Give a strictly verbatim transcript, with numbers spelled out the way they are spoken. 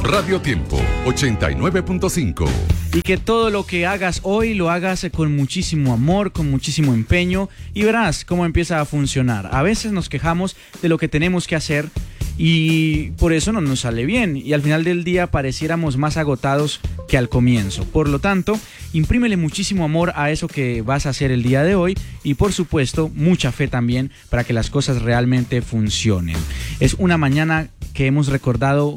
Radio Tiempo ochenta y nueve punto cinco. Y que todo lo que hagas hoy lo hagas con muchísimo amor, con muchísimo empeño, y verás cómo empieza a funcionar. A veces nos quejamos de lo que tenemos que hacer y por eso no nos sale bien, y al final del día pareciéramos más agotados que al comienzo. Por lo tanto, imprímele muchísimo amor a eso que vas a hacer el día de hoy, y por supuesto mucha fe también para que las cosas realmente funcionen. Es una mañana que hemos recordado